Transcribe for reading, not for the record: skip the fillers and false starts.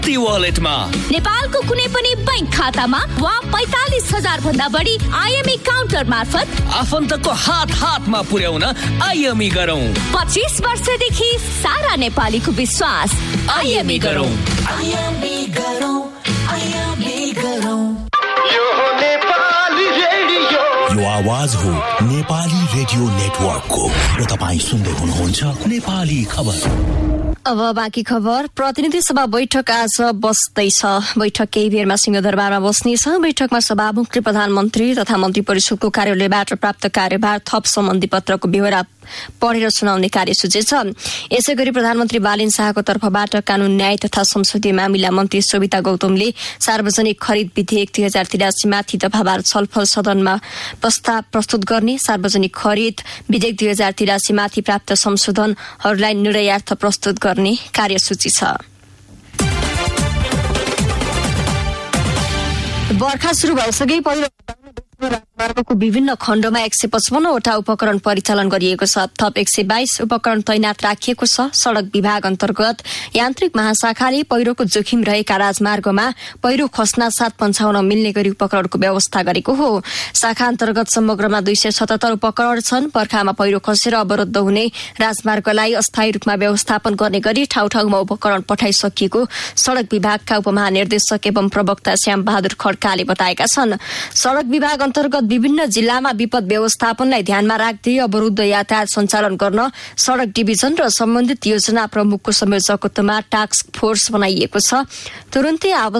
वालेटमा नेपालको कुनै पनि बैंक खातामा वा 45,000 भन्दा बढी आईएमई काउन्टर मार्फत आफन्तको हातमा पुर्याउन आईएमई गरौँ। 25 वर्षदेखि सारा नेपालीको विश्वास। आईएमई गरौँ। यो आवाज हो नेपाली रेडियो नेटवर्कको र तपाईँ सुन्दै हुनुहुन्छ नेपाली खबर। अब बाँकी खबर। प्रतिनिधि सभा बैठक आज बस्दैछ। बैठक केही बेरमा सिंहदरबारमा बस्नेछ। बैठकमा सभामुख प्रधानमन्त्री तथा मन्त्री परिषदको कार्यालयबाट प्राप्त कार्यभार थप सम्बन्धी पत्रको बेहोरा पढेर सुनाउने कार्यसूची छ। यसै गरी प्रधानमन्त्री बालेन शाहको तर्फबाट कानून न्याय तथा संसदीय मामिला मन्त्री सोभिता गौतमले सार्वजनिक खरिद विधेयक 2083 माथि दफावार छलफल सदनमा प्रस्ताव प्रस्तुत गर्ने, सार्वजनिक खरिद विधेयक 2083 माथि प्राप्त संशोधनहरूलाई निर्णयार्थ प्रस्तुत गर्ने कार्यसूची छ। बर्खा शुरू भइसके पहिलो राजमार्गको विभिन्न खण्डमा 155 वटा उपकरण परिचालन गरिएको छ। थप 122 उपकरण तैनात राखिएको छ। सड़क विभाग अन्तर्गत यान्त्रिक महाशाखाले पहिरोको जोखिम रहेका राजमार्गमा पहिरो खस्ना साथ पन्छाउन मिल्ने गरी उपकरणको व्यवस्था गरेको हो। शाखा अन्तर्गत समग्रमा 277 उपकरण छन्। बर्खामा पहिरो खसेर अवरुद्ध हुने राजमार्गलाई अस्थायी रूपमा व्यवस्थापन गर्ने गरी ठाउँ ठाउँमा उपकरण पठाइसकिएको सड़क विभागका उपमहानिर्देशक एवं प्रवक्ता श्याम बहादुर खड्काले बताएका छन्। सड़क विभाग अन्तर्गत विभिन्न जिल्लामा विपद व्यवस्थापनलाई ध्यानमा राख्दै अवरुद्ध यातायात सञ्चालन गर्न सड़क डिभिजन र सम्बन्धित योजना प्रमुखको संयोजकत्वमा टास्क फोर्स बनाइएको छ। तुरुन्तै